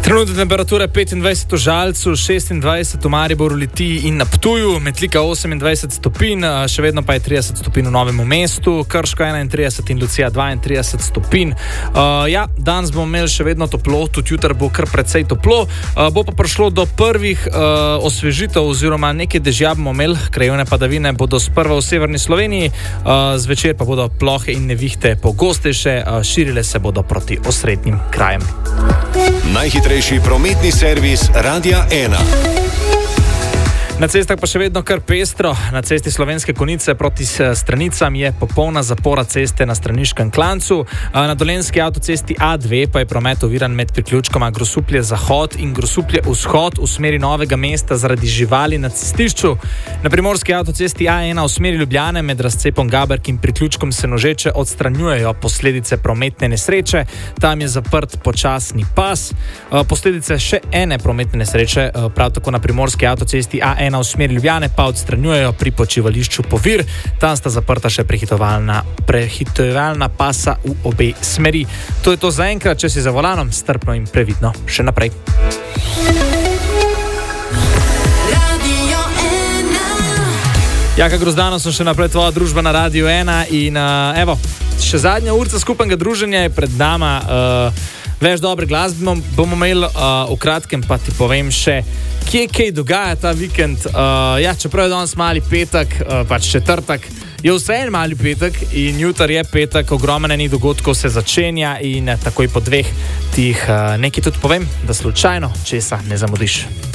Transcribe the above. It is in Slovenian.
Trenutne temperature 25 v Žalcu, 26 v Mariboru, Litiji in na Ptuju, Metlika 28 stopinj, še vedno pa je 30 stopinj v Novem mestu, Krško 31 in Lucija 32 stopinj. Danes bomo imeli še vedno toplo, tudi jutri bo kar precej toplo, bo pa prišlo do prvih osvežitev oziroma nekaj dežja bomo imeli, krajevne padavine bodo sprva v severni Sloveniji, zvečer pa bodo plohe in nevihte pogostejše, širile se bodo proti osrednjim krajem. Najhitrejši prometni servis Radia 1. Na cestah pa še vedno kar pestro. Na cesti Slovenske Konjice proti Stranicam je popolna zapora ceste na Straniškem klancu. Na dolenjski avtocesti A2 pa je promet oviran med priključkoma Grosuplje Zahod in Grosuplje Vzhod v smeri Novega mesta zaradi živali na cestišču. Na primorski avtocesti A1 v smeri Ljubljane med razcepom Gaberk in priključkom Senožeče odstranjujejo posledice prometne nesreče. Tam je zaprt počasni pas. Posledice še ene prometne nesreče, prav tako na primorski avtocesti A1 v smeri Ljubljane pa odstranjujejo pri počivališču Povir. Tam sta zaprta še prehitevalna pasa v obe smeri. To je to za enkrat, če si za volanom, strpno in previdno še naprej. Jaka Grozdano sem še naprej tvoja družba na Radiu 1 in evo, še zadnja urca skupnega druženja je pred nama. Več dobre glasbe bomo imeli, v kratkem pa ti povem še, kje kaj dogaja ta vikend. Čeprav je danes mali petek, pač četrtek, je vseeno mali petek in jutri je petek, ogromno enih dogodkov se začenja in takoj po dveh ti jih nekaj tudi povem, da slučajno česa ne zamudiš.